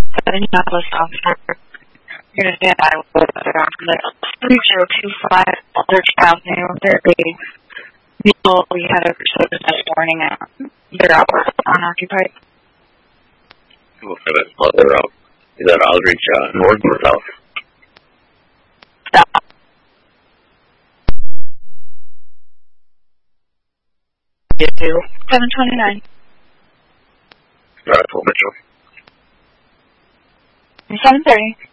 Indianapolis officer. You're going to stand by with the 3025 Aldrich Avenue. There a vehicle we had a pursuit this morning at their hours unoccupied. We'll have it further up. Is that Aldrich north or south? Stop. Get to 729. Right, Mitchell. 730.